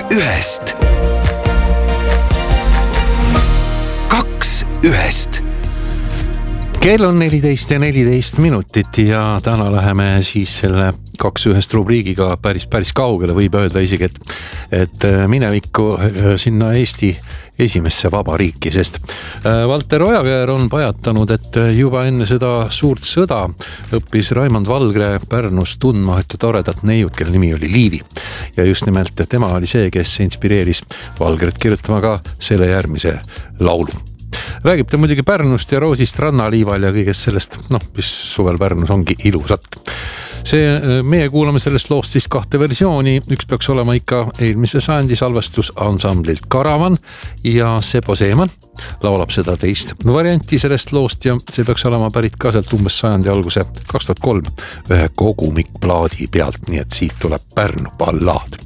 ühest. Kaks ühest. Kell on 14 ja 14 minutit ja täna läheme siis selle kaks ühest rubriigiga päris kaugele, võib öelda isegi, et minevikku sinna Eesti esimesse vabariiki, sest Valter Ojaveer on pajatanud, et juba enne seda suurt sõda õppis Raimond Valgre Pärnus tundma ühte toredat neiut, kelle nimi oli Liivi. Ja just nimelt tema oli see, kes inspireeris Valgret kirjutama ka selle järgmise laulu. Räägib ta muidugi Pärnust ja roosist rannaliival ja kõigest sellest, mis suvel Pärnus ongi ilusat. Meie kuulame sellest loost siis kahte versiooni. Üks peaks olema ikka eelmise sajandi salvestus ansamblilt Karavan ja Sepo Seeman laulab seda teist varianti sellest loost ja see peaks olema pärit ka sealt umbes sajandi alguse 2003 ühe kogumikplaadi pealt, nii et siit tuleb Pärnu ballaad.